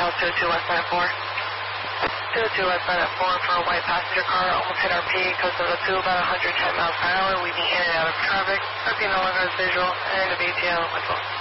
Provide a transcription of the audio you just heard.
Channel 202 westbound at 4. 202 westbound at 4 for a white passenger car. Almost hit our P, coast of the 2, about 110 miles per hour. Weaving in and out of traffic. RP no longer has visual. And the BTL, my phone.